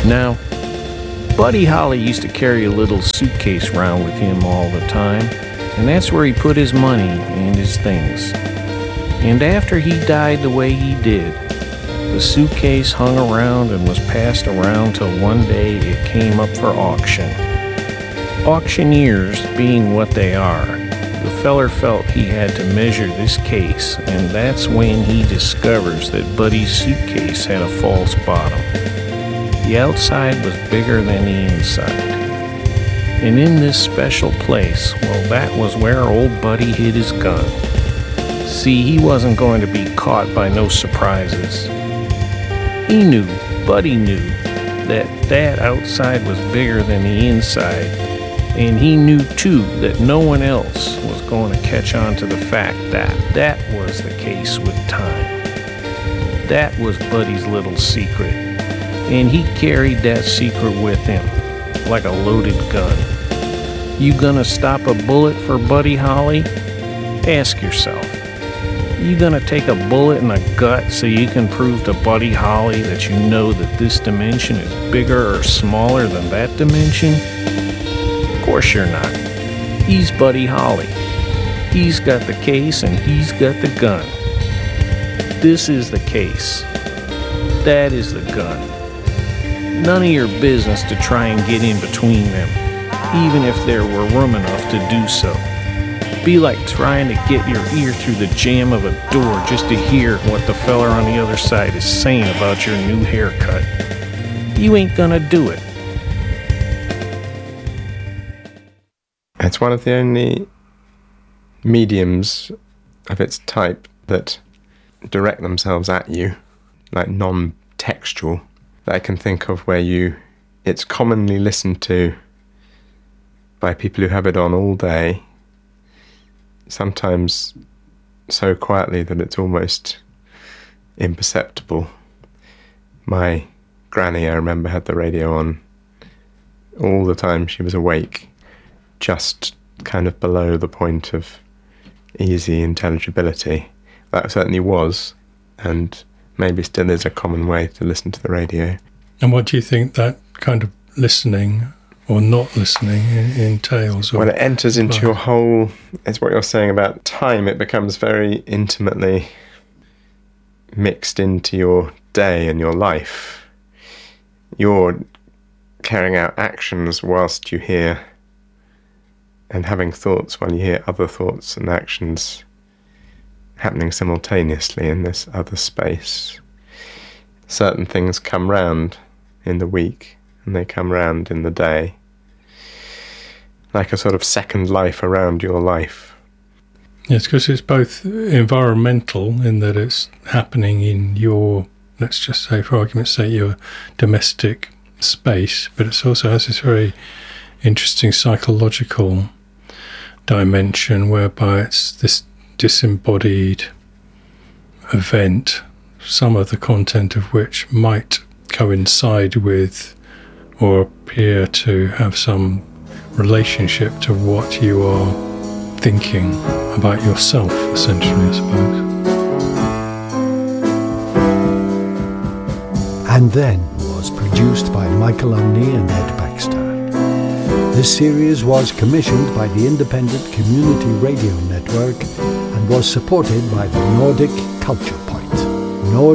Now, Buddy Holly used to carry a little suitcase around with him all the time, and that's where he put his money and his things. And after he died the way he did, the suitcase hung around and was passed around till one day it came up for auction. Auctioneers being what they are, the feller felt he had to measure this case, and that's when he discovers that Buddy's suitcase had a false bottom. The outside was bigger than the inside. And in this special place, well, that was where old Buddy hid his gun. See, he wasn't going to be caught by no surprises. He knew, Buddy knew, that outside was bigger than the inside, and he knew too that no one else was going to catch on to the fact that was the case with time. That was Buddy's little secret, and he carried that secret with him like a loaded gun. You gonna stop a bullet for Buddy Holly? Ask yourself. You gonna take a bullet in the gut so you can prove to Buddy Holly that you know that this dimension is bigger or smaller than that dimension? Of course you're not. He's Buddy Holly. He's got the case and he's got the gun. This is the case. That is the gun. None of your business to try and get in between them, even if there were room enough to do so. Be like trying to get your ear through the jamb of a door just to hear what the feller on the other side is saying about your new haircut. You ain't gonna do it. It's one of the only mediums of its type that direct themselves at you, like non-textual, that I can think of where it's commonly listened to by people who have it on all day, sometimes so quietly that it's almost imperceptible. My granny, I remember, had the radio on all the time she was awake, just kind of below the point of easy intelligibility. That certainly was, and maybe still is, a common way to listen to the radio. And what do you think that kind of listening or not listening entails? When it enters into your whole, it's what you're saying about time, it becomes very intimately mixed into your day and your life. You're carrying out actions whilst you hear, and having thoughts while you hear other thoughts and actions happening simultaneously in this other space. Certain things come round in the week, and they come round in the day, like a sort of second life around your life. Yes, because it's both environmental in that it's happening in your, let's just say, for argument's sake, your domestic space, but it also has this very interesting psychological dimension whereby it's this disembodied event, some of the content of which might coincide with or appear to have some relationship to what you are thinking about yourself, essentially, I suppose. And Then was produced by Michael Omney and Ed Baxter. This series was commissioned by the Independent Community Radio Network and was supported by the Nordic Culture